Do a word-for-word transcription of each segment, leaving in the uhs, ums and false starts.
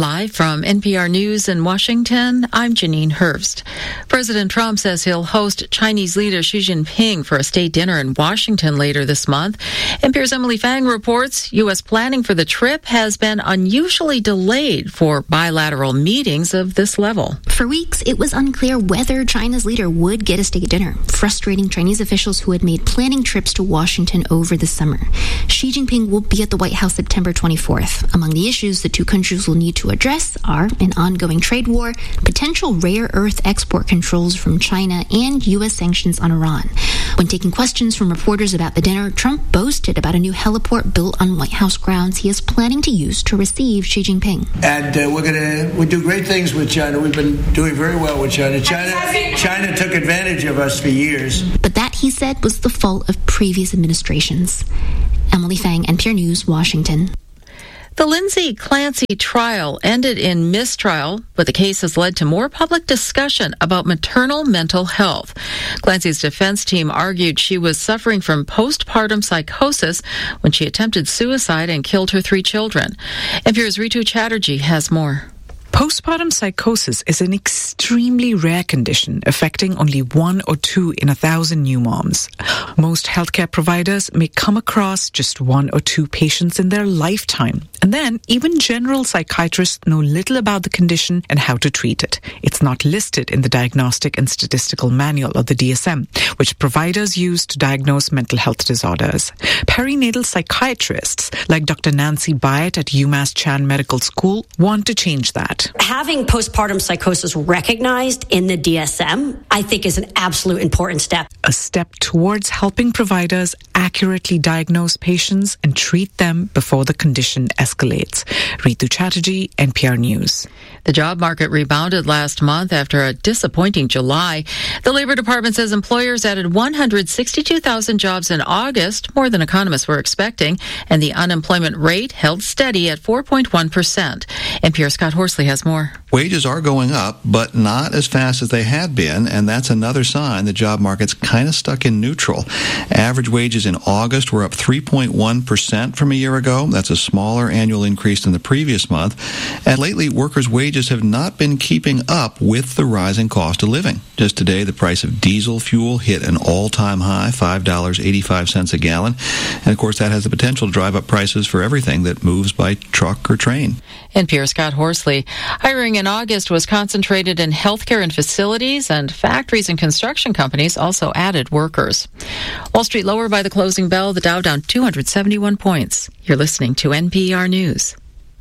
Live from N P R News in Washington, I'm Janine Hurst. President Trump says he'll host Chinese leader Xi Jinping for a state dinner in Washington later this month. N P R's Emily Fang reports U S planning for the trip has been unusually delayed for bilateral meetings of this level. For weeks, it was unclear whether China's leader would get a state dinner, frustrating Chinese officials who had made planning trips to Washington over the summer. Xi Jinping will be at the White House September twenty-fourth. Among the issues the two countries will need to address are an ongoing trade war, potential rare earth export controls from China, and U S sanctions on Iran. When taking questions from reporters about the dinner, Trump boasted about a new heliport built on White House grounds he is planning to use to receive Xi Jinping. And uh, we're going to we do great things with China. We've been doing very well with China. China, China took advantage of us for years. But that, he said, was the fault of previous administrations. Emily Fang, N P R News, Washington. The Lindsay Clancy trial ended in mistrial, but the case has led to more public discussion about maternal mental health. Clancy's defense team argued she was suffering from postpartum psychosis when she attempted suicide and killed her three children. N P R's Ritu Chatterjee has more. Postpartum psychosis is an extremely rare condition affecting only one or two in a thousand new moms. Most healthcare providers may come across just one or two patients in their lifetime. And then even general psychiatrists know little about the condition and how to treat it. It's not listed in the Diagnostic and Statistical Manual of the D S M, which providers use to diagnose mental health disorders. Perinatal psychiatrists like Doctor Nancy Byatt at UMass Chan Medical School want to change that. Having postpartum psychosis recognized in the D S M, I think, is an absolute important step. A step towards helping providers accurately diagnose patients and treat them before the condition escalates. Ritu Chatterjee, N P R News. The job market rebounded last month after a disappointing July. The Labor Department says employers added one hundred sixty-two thousand jobs in August, more than economists were expecting, and the unemployment rate held steady at four point one percent. N P R's Scott Horsley has more. Wages are going up, but not as fast as they had been, and that's another sign the job market's kind of stuck in neutral. Average wages in August were up three point one percent from a year ago. That's a smaller annual increase than the previous month. And lately, workers' wages have not been keeping up with the rising cost of living. Just today, the price of diesel fuel hit an all-time high, five dollars and eighty-five cents a gallon. And, of course, that has the potential to drive up prices for everything that moves by truck or train. N P R's Scott Horsley. Hiring in August was concentrated in healthcare and facilities, and factories and construction companies also added workers. Wall Street lower by the closing bell, the Dow down two hundred seventy-one points. You're listening to N P R News.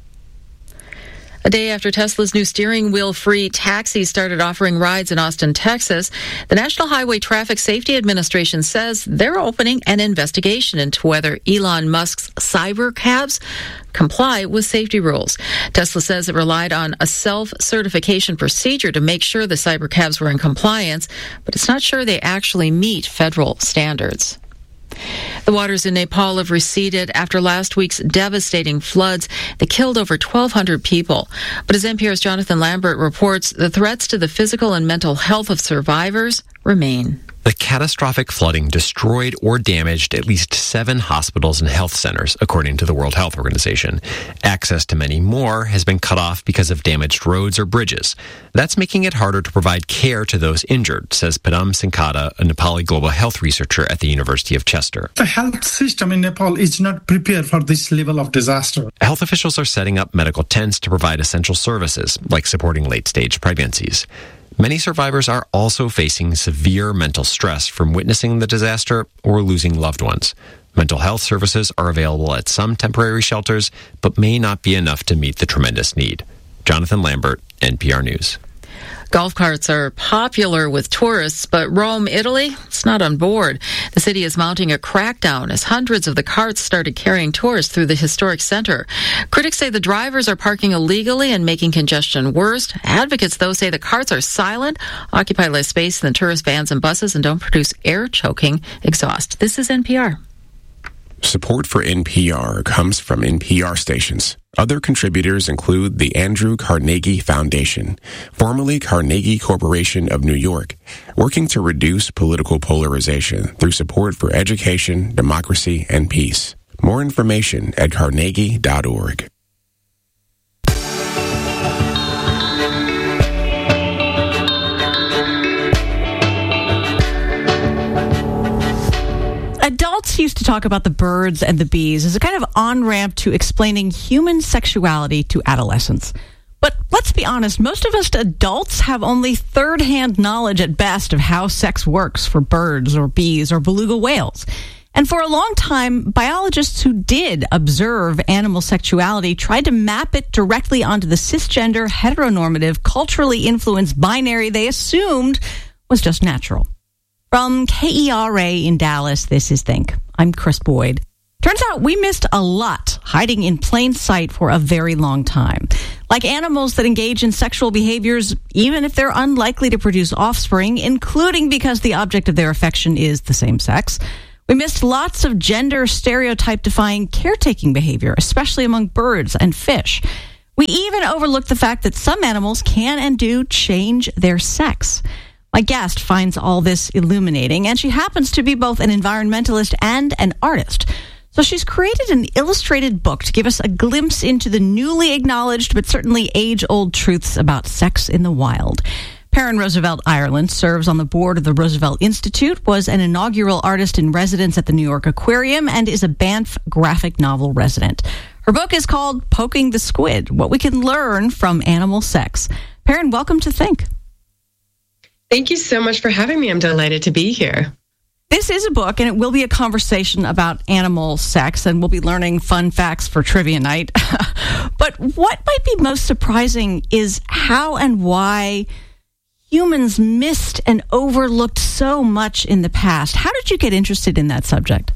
A day after Tesla's new steering wheel-free taxi started offering rides in Austin, Texas, the National Highway Traffic Safety Administration says they're opening an investigation into whether Elon Musk's cyber cabs comply with safety rules. Tesla says it relied on a self-certification procedure to make sure the cyber cabs were in compliance, but it's not sure they actually meet federal standards. The waters in Nepal have receded after last week's devastating floods that killed over twelve hundred people. But as N P R's Jonathan Lambert reports, the threats to the physical and mental health of survivors remain. The catastrophic flooding destroyed or damaged at least seven hospitals and health centers, according to the World Health Organization. Access to many more has been cut off because of damaged roads or bridges. That's making it harder to provide care to those injured, says Padam Sinkata, a Nepali global health researcher at the University of Chester. The health system in Nepal is not prepared for this level of disaster. Health officials are setting up medical tents to provide essential services, like supporting late-stage pregnancies. Many survivors are also facing severe mental stress from witnessing the disaster or losing loved ones. Mental health services are available at some temporary shelters, but may not be enough to meet the tremendous need. Jonathan Lambert, N P R News. Golf carts are popular with tourists, but Rome, Italy, it's not on board. The city is mounting a crackdown as hundreds of the carts started carrying tourists through the historic center. Critics say the drivers are parking illegally and making congestion worse. Advocates, though, say the carts are silent, occupy less space than tourist vans and buses, and don't produce air-choking exhaust. This is N P R. Support for N P R comes from N P R stations. Other contributors include the Andrew Carnegie Foundation, formerly Carnegie Corporation of New York, working to reduce political polarization through support for education, democracy, and peace. More information at carnegie dot org. used to talk about the birds and the bees as a kind of on-ramp to explaining human sexuality to adolescents. But let's be honest, most of us adults have only third-hand knowledge at best of how sex works for birds or bees or beluga whales. And for a long time, biologists who did observe animal sexuality tried to map it directly onto the cisgender, heteronormative, culturally influenced binary they assumed was just natural. From K E R A in Dallas, this is Think. I'm Chris Boyd. Turns out we missed a lot hiding in plain sight for a very long time. Like animals that engage in sexual behaviors, even if they're unlikely to produce offspring, including because the object of their affection is the same sex. We missed lots of gender stereotype-defying caretaking behavior, especially among birds and fish. We even overlooked the fact that some animals can and do change their sex. My guest finds all this illuminating, and she happens to be both an environmentalist and an artist. So she's created an illustrated book to give us a glimpse into the newly acknowledged but certainly age-old truths about sex in the wild. Perrin Roosevelt Ireland serves on the board of the Roosevelt Institute, was an inaugural artist in residence at the New York Aquarium, and is a Banff graphic novel resident. Her book is called Poking the Squid, What We Can Learn from Animal Sex. Perrin, welcome to Think. Thank you so much for having me. I'm delighted to be here. This is a book, and it will be a conversation about animal sex, and we'll be learning fun facts for trivia night. But what might be most surprising is how and why humans missed and overlooked so much in the past. How did you get interested in that subject?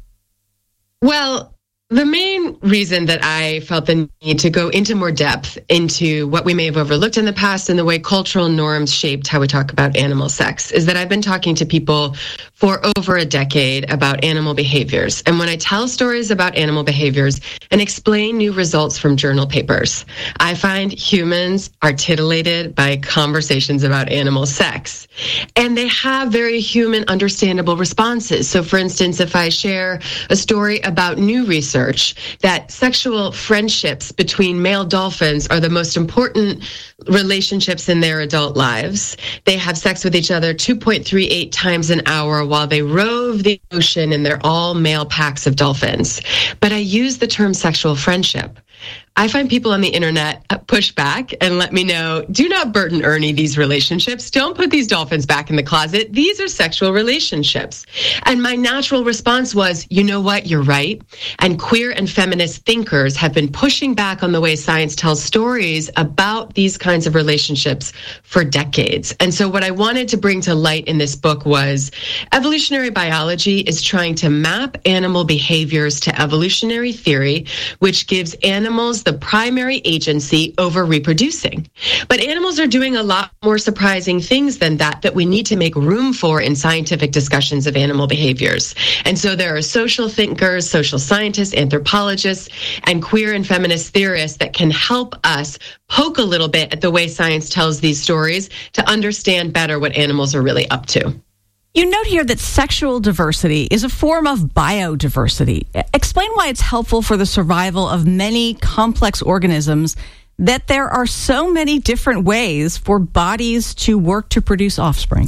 Well, the main reason that I felt the need to go into more depth into what we may have overlooked in the past and the way cultural norms shaped how we talk about animal sex is that I've been talking to people for over a decade about animal behaviors. And when I tell stories about animal behaviors and explain new results from journal papers, I find humans are titillated by conversations about animal sex. And they have very human, understandable responses. So for instance, if I share a story about new research that sexual friendships between male dolphins are the most important relationships in their adult lives, they have sex with each other two point three eight times an hour while they rove the ocean, and they're all male packs of dolphins. But I use the term sexual friendship. I find people on the internet push back and let me know, do not burden Ernie these relationships. Don't put these dolphins back in the closet. These are sexual relationships. And my natural response was, you know what, you're right. And queer and feminist thinkers have been pushing back on the way science tells stories about these kinds of relationships for decades. And so what I wanted to bring to light in this book was evolutionary biology is trying to map animal behaviors to evolutionary theory, which gives animals the primary agency over reproducing. But animals are doing a lot more surprising things than that that we need to make room for in scientific discussions of animal behaviors. And so there are social thinkers, social scientists, anthropologists, and queer and feminist theorists that can help us poke a little bit at the way science tells these stories to understand better what animals are really up to. You note here that sexual diversity is a form of biodiversity. Explain why it's helpful for the survival of many complex organisms that there are so many different ways for bodies to work to produce offspring.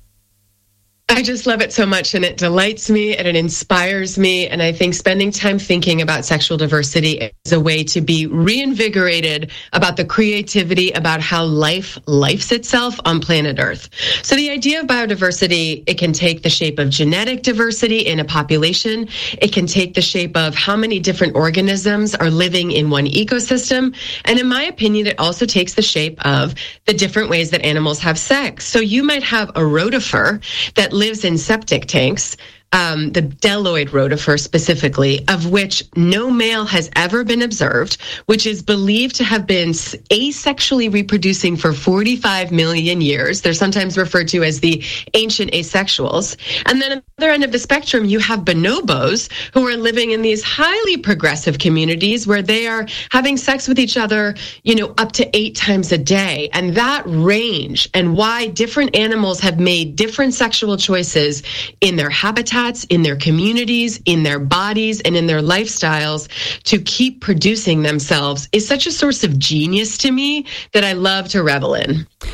I just love it so much, and it delights me and it inspires me. And I think spending time thinking about sexual diversity is a way to be reinvigorated about the creativity about how life lifes itself on planet Earth. So the idea of biodiversity, it can take the shape of genetic diversity in a population. It can take the shape of how many different organisms are living in one ecosystem. And in my opinion, it also takes the shape of the different ways that animals have sex. So you might have a rotifer that lives in septic tanks, um, the Deloid rotifer specifically, of which no male has ever been observed, which is believed to have been asexually reproducing for forty-five million years. They're sometimes referred to as the ancient asexuals. And then at the other end of the spectrum, you have bonobos who are living in these highly progressive communities where they are having sex with each other, you know, up to eight times a day. And that range and why different animals have made different sexual choices in their habitats, in their communities, in their bodies, and in their lifestyles to keep producing themselves is such a source of genius to me that I love to revel in.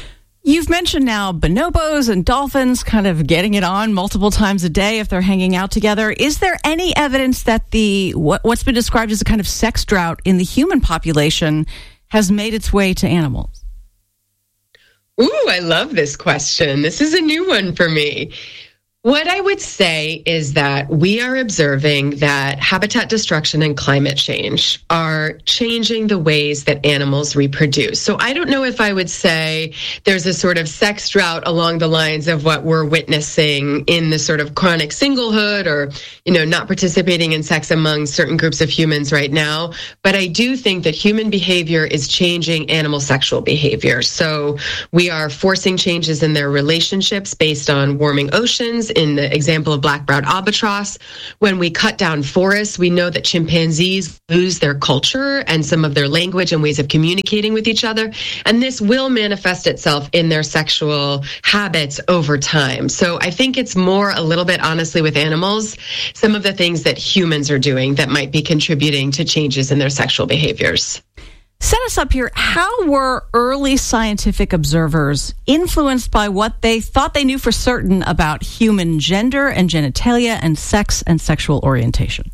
You've mentioned now bonobos and dolphins kind of getting it on multiple times a day if they're hanging out together. Is there any evidence that the what, what's been described as a kind of sex drought in the human population has made its way to animals? Ooh, I love this question. This is a new one for me. What I would say is that we are observing that habitat destruction and climate change are changing the ways that animals reproduce. So I don't know if I would say there's a sort of sex drought along the lines of what we're witnessing in the sort of chronic singlehood or, you know, not participating in sex among certain groups of humans right now. But I do think that human behavior is changing animal sexual behavior. So we are forcing changes in their relationships based on warming oceans. In the example of black-browed albatross, when we cut down forests, we know that chimpanzees lose their culture and some of their language and ways of communicating with each other. And this will manifest itself in their sexual habits over time. So I think it's more a little bit, honestly, with animals, some of the things that humans are doing that might be contributing to changes in their sexual behaviors. Set us up here. How were early scientific observers influenced by what they thought they knew for certain about human gender and genitalia and sex and sexual orientation?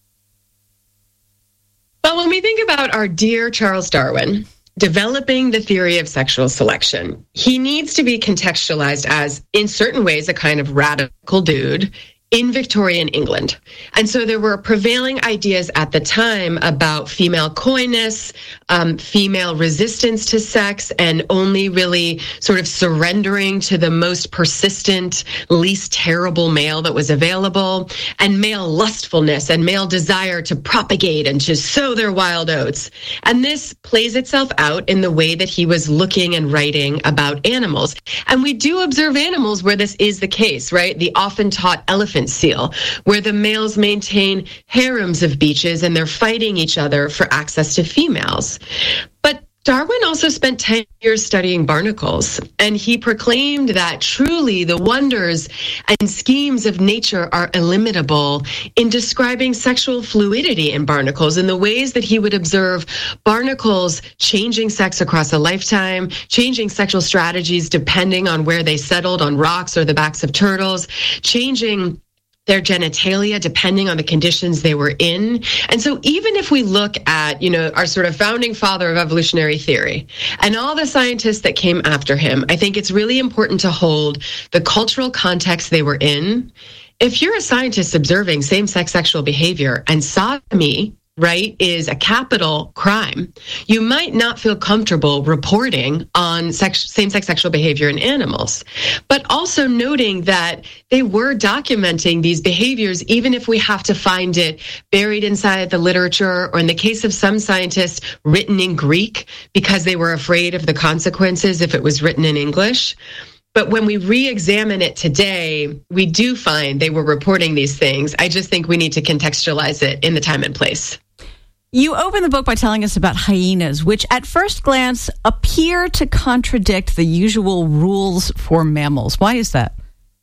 Well, when we think about our dear Charles Darwin developing the theory of sexual selection, he needs to be contextualized as, in certain ways, a kind of radical dude in Victorian England. And so there were prevailing ideas at the time about female coyness, um, female resistance to sex, and only really sort of surrendering to the most persistent, least terrible male that was available, and male lustfulness and male desire to propagate and to sow their wild oats. And this plays itself out in the way that he was looking and writing about animals. And we do observe animals where this is the case, right? The often taught elephant seal, where the males maintain harems of beaches and they're fighting each other for access to females. But Darwin also spent ten years studying barnacles, and he proclaimed that truly the wonders and schemes of nature are illimitable in describing sexual fluidity in barnacles and the ways that he would observe barnacles changing sex across a lifetime, changing sexual strategies depending on where they settled on rocks or the backs of turtles, changing their genitalia depending on the conditions they were in. And so even if we look at, you know, our sort of founding father of evolutionary theory and all the scientists that came after him, I think it's really important to hold the cultural context they were in. If you're a scientist observing same-sex sexual behavior and sodomy, right, is a capital crime, you might not feel comfortable reporting on sex, same-sex sexual behavior in animals. But also noting that they were documenting these behaviors, even if we have to find it buried inside the literature, or in the case of some scientists, written in Greek because they were afraid of the consequences if it was written in English. But when we re-examine it today, we do find they were reporting these things. I just think we need to contextualize it in the time and place. You open the book by telling us about hyenas, which at first glance appear to contradict the usual rules for mammals. Why is that?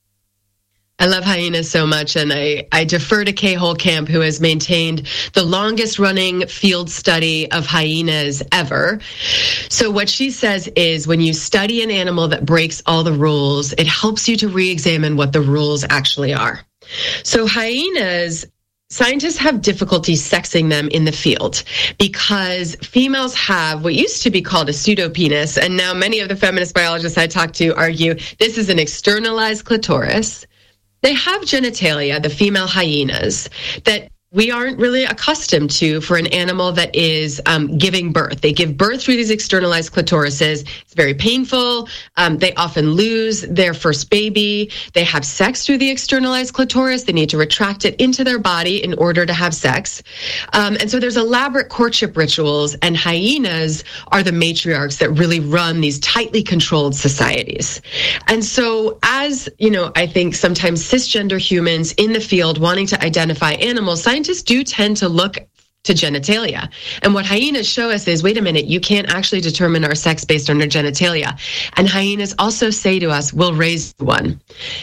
I love hyenas so much, and I, I defer to Kay Holcamp, who has maintained the longest running field study of hyenas ever. So what she says is when you study an animal that breaks all the rules, it helps you to re-examine what the rules actually are. So hyenas, scientists have difficulty sexing them in the field because females have what used to be called a pseudopenis, and now many of the feminist biologists I talk to argue this is an externalized clitoris. They have genitalia, the female hyenas, that we aren't really accustomed to for an animal that is um, giving birth. They give birth through these externalized clitorises. It's very painful. Um, they often lose their first baby. They have sex through the externalized clitoris. They need to retract it into their body in order to have sex. Um, and so there's elaborate courtship rituals, and hyenas are the matriarchs that really run these tightly controlled societies. And so as, you know, I think sometimes cisgender humans in the field wanting to identify animals, scientists do tend to look to genitalia. And what hyenas show us is, wait a minute, you can't actually determine our sex based on our genitalia. And hyenas also say to us, we'll raise one.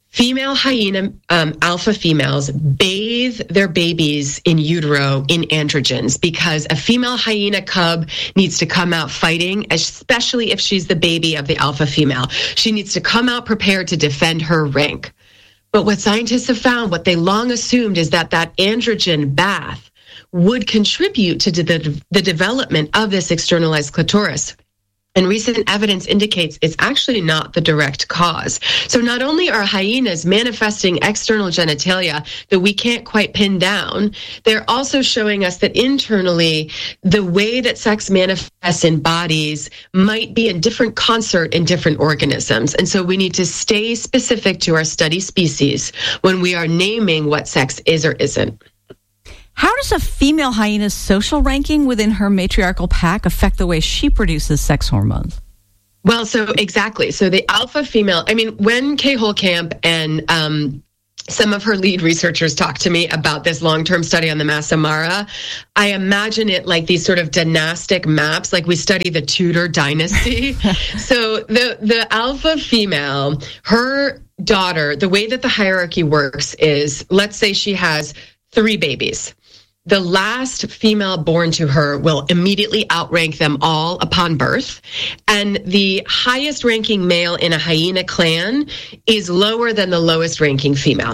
Female hyena um, alpha females bathe their babies in utero in androgens because a female hyena cub needs to come out fighting, especially if she's the baby of the alpha female. She needs to come out prepared to defend her rank. But what scientists have found, what they long assumed, is that that androgen bath would contribute to the, the development of this externalized clitoris. And recent evidence indicates it's actually not the direct cause. So not only are hyenas manifesting external genitalia that we can't quite pin down, they're also showing us that internally, the way that sex manifests in bodies might be in different concert in different organisms. And so we need to stay specific to our study species when we are naming what sex is or isn't. How does a female hyena's social ranking within her matriarchal pack affect the way she produces sex hormones? Well, so exactly. So the alpha female, I mean, when Kay Holcamp and um, some of her lead researchers talked to me about this long-term study on the Massa Mara, I imagine it like these sort of dynastic maps, like we study the Tudor dynasty. So the, the alpha female, her daughter, the way that the hierarchy works is, let's say she has three babies. The last female born to her will immediately outrank them all upon birth. And the highest ranking male in a hyena clan is lower than the lowest ranking female.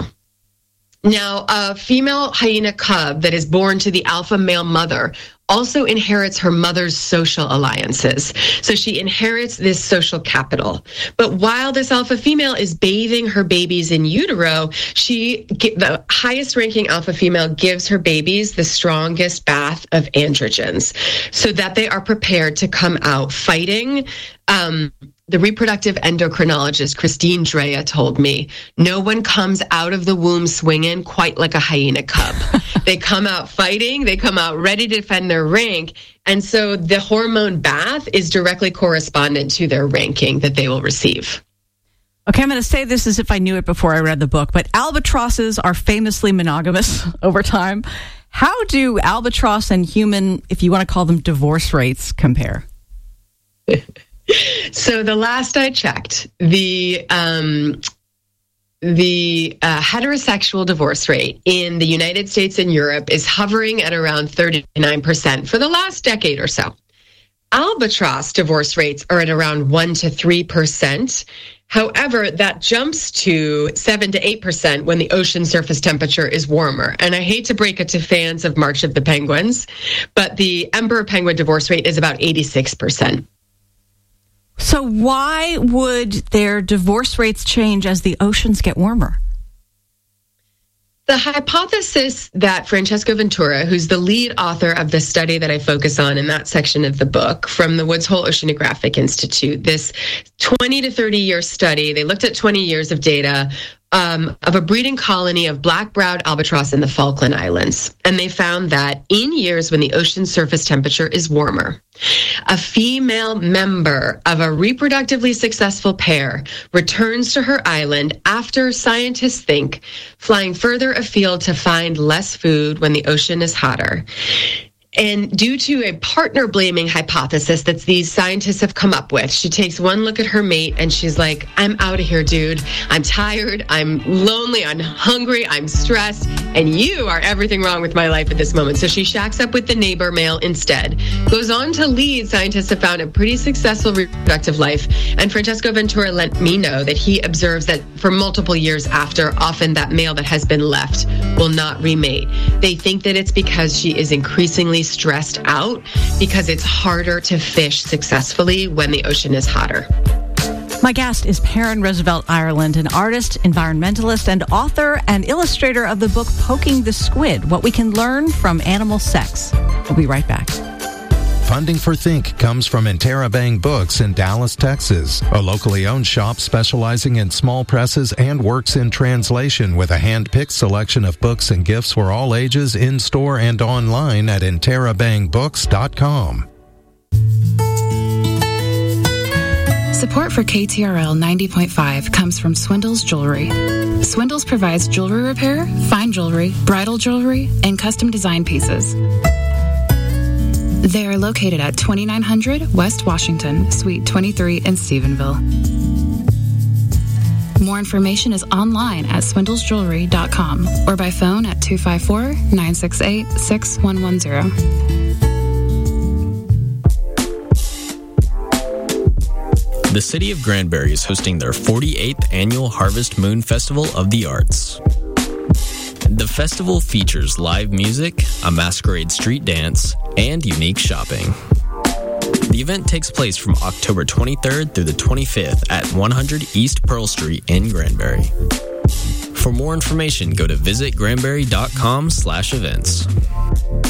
Now, a female hyena cub that is born to the alpha male mother also inherits her mother's social alliances. So she inherits this social capital. But while this alpha female is bathing her babies in utero, she, the highest ranking alpha female gives her babies the strongest bath of androgens so that they are prepared to come out fighting. Um, The reproductive endocrinologist, Christine Drea, told me, no one comes out of the womb swinging quite like a hyena cub. They come out fighting, they come out ready to defend their rank, and so the hormone bath is directly correspondent to their ranking that they will receive. Okay, I'm going to say this as if I knew it before I read the book, but albatrosses are famously monogamous over time. How do albatross and human, if you want to call them divorce rates, compare? So the last I checked, the um, the uh, heterosexual divorce rate in the United States and Europe is hovering at around thirty-nine percent for the last decade or so. Albatross divorce rates are at around one to three percent. However, that jumps to seven to eight percent when the ocean surface temperature is warmer. And I hate to break it to fans of March of the Penguins, but the emperor penguin divorce rate is about eighty-six percent. So why would their divorce rates change as the oceans get warmer? The hypothesis that Francesco Ventura, who's the lead author of the study that I focus on in that section of the book from the Woods Hole Oceanographic Institute, this twenty to thirty year study, they looked at twenty years of data um, of a breeding colony of black-browed albatross in the Falkland Islands. And they found that in years when the ocean surface temperature is warmer, a female member of a reproductively successful pair returns to her island after scientists think flying further afield to find less food when the ocean is hotter. And due to a partner blaming hypothesis that these scientists have come up with, she takes one look at her mate and she's like, I'm out of here, dude. I'm tired. I'm lonely. I'm hungry. I'm stressed. And you are everything wrong with my life at this moment. So she shacks up with the neighbor male instead. Goes on to lead, scientists have found, a pretty successful reproductive life. And Francesco Ventura let me know that he observes that for multiple years after, often that male that has been left will not remate. They think that it's because she is increasingly stressed out because it's harder to fish successfully when the ocean is hotter. My guest is Perrin Roosevelt Ireland, an artist, environmentalist, and author and illustrator of the book Poking the Squid, What We Can Learn from Animal Sex. We'll be right back. Funding for Think comes from Interabang Books in Dallas, Texas, a locally owned shop specializing in small presses and works in translation with a hand-picked selection of books and gifts for all ages in-store and online at interabang books dot com. Support for K T R L ninety point five comes from Swindles Jewelry. Swindles provides jewelry repair, fine jewelry, bridal jewelry, and custom design pieces. They are located at twenty-nine hundred West Washington, Suite twenty-three in Stephenville. More information is online at swindles jewelry dot com or by phone at two five four, nine six eight, six one one zero. The city of Granbury is hosting their forty-eighth annual Harvest Moon Festival of the Arts. The festival features live music, a masquerade street dance, and unique shopping. The event takes place from October twenty-third through the twenty-fifth at one hundred East Pearl Street in Granbury. For more information, go to visit granbury dot com slash events.